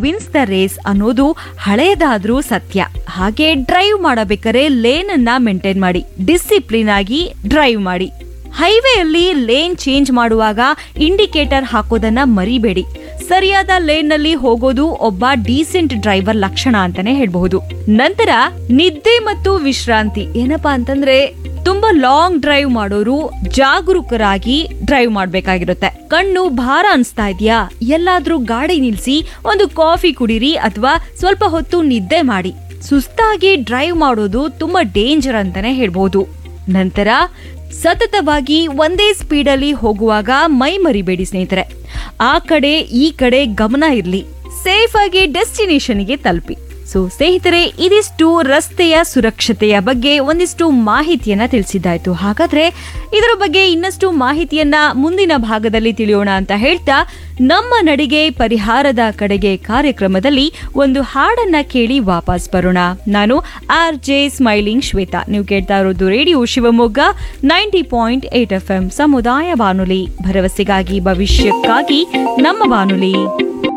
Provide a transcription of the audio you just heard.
Wins the race ಅನ್ನೋದು ಹಳೆಯದಾದ್ರೂ ಸತ್ಯ. ಹಾಗೆ ಡ್ರೈವ್ ಮಾಡಬೇಕಾದ್ರೆ ಲೇನ್ ಅನ್ನ ಮೇಂಟೈನ್ ಮಾಡಿ, ಡಿಸಿಪ್ಲಿನ್ ಆಗಿ ಡ್ರೈವ್ ಮಾಡಿ. ಹೈವೇಯಲ್ಲಿ ಲೇನ್ ಚೇಂಜ್ ಮಾಡುವಾಗ ಇಂಡಿಕೇಟರ್ ಹಾಕೋದನ್ನ ಮರಿಬೇಡಿ. ಸರಿಯಾದ ಲೇನ್ ನಲ್ಲಿ ಹೋಗೋದು ಒಬ್ಬ ಡೀಸೆಂಟ್ ಡ್ರೈವರ್ ಲಕ್ಷಣ ಅಂತಾನೆ ಹೇಳ್ಬಹುದು. ನಂತರ ನಿದ್ದೆ ಮತ್ತು ವಿಶ್ರಾಂತಿ. ಏನಪ್ಪಾ ಅಂತಂದ್ರೆ ತುಂಬಾ ಲಾಂಗ್ ಡ್ರೈವ್ ಮಾಡೋರು ಜಾಗರೂಕರಾಗಿ ಡ್ರೈವ್ ಮಾಡ್ಬೇಕಾಗಿರುತ್ತೆ. ಕಣ್ಣು ಭಾರ ಅನ್ಸ್ತಾ ಇದೆಯಾ, ಎಲ್ಲಾದ್ರೂ ಗಾಡಿ ನಿಲ್ಸಿ ಒಂದು ಕಾಫಿ ಕುಡೀರಿ ಅಥವಾ ಸ್ವಲ್ಪ ಹೊತ್ತು ನಿದ್ದೆ ಮಾಡಿ. ಸುಸ್ತಾಗಿ ಡ್ರೈವ್ ಮಾಡೋದು ತುಂಬಾ ಡೇಂಜರ್ ಅಂತಾನೆ ಹೇಳ್ಬಹುದು. ನಂತರ ಸತತವಾಗಿ ಒಂದೇ ಸ್ಪೀಡಲ್ಲಿ ಹೋಗುವಾಗ ಮೈ ಮರಿಬೇಡಿ ಸ್ನೇಹಿತರೆ. ಆ ಕಡೆ ಈ ಕಡೆ ಗಮನ ಇರ್ಲಿ, ಸೇಫ್ ಆಗಿ ಡೆಸ್ಟಿನೇಷನ್ಗೆ ತಲುಪಿ. ಸೊ ಸ್ನೇಹಿತರೆ, ಇದಿಷ್ಟು ರಸ್ತೆಯ ಸುರಕ್ಷತೆಯ ಬಗ್ಗೆ ಒಂದಿಷ್ಟು ಮಾಹಿತಿಯನ್ನ ತಿಳಿಸಿದ್ದಾಯ್ತು. ಹಾಗಾದ್ರೆ ಇದರ ಬಗ್ಗೆ ಇನ್ನಷ್ಟು ಮಾಹಿತಿಯನ್ನ ಮುಂದಿನ ಭಾಗದಲ್ಲಿ ತಿಳಿಯೋಣ ಅಂತ ಹೇಳ್ತಾ, ನಮ್ಮ ನಡಿಗೆ ಪರಿಹಾರದ ಕಡೆಗೆ ಕಾರ್ಯಕ್ರಮದಲ್ಲಿ ಒಂದು ಹಾಡನ್ನ ಕೇಳಿ ವಾಪಸ್ ಬರೋಣ. ನಾನು RJ ಸ್ಮೈಲಿಂಗ್ ಶ್ವೇತಾ. ನೀವು ಕೇಳ್ತಾ ಇರೋದು ರೇಡಿಯೋ ಶಿವಮೊಗ್ಗ 90.8 FM ಸಮುದಾಯ ಬಾನುಲಿ, ಭರವಸೆಗಾಗಿ ಭವಿಷ್ಯಕ್ಕಾಗಿ ನಮ್ಮ ಬಾನುಲಿ.